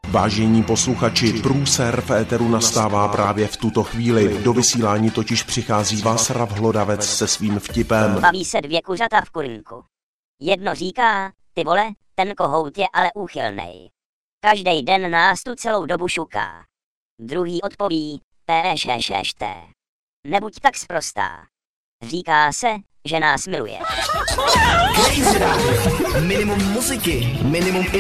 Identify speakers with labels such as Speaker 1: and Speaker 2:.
Speaker 1: Vážení posluchači, průser v éteru nastává právě v tuto chvíli. Do vysílání totiž přichází Václav Hlodavec se svým vtipem.
Speaker 2: Baví se dvě kuřata v kurníku. Jedno říká, ty vole, ten kohout je ale úchylnej. Každý den nás tu celou dobu šuká. Druhý odpoví, pššt. Nebuď tak sprostá. Říká se, že nás miluje.
Speaker 3: Minimum muziky, minimum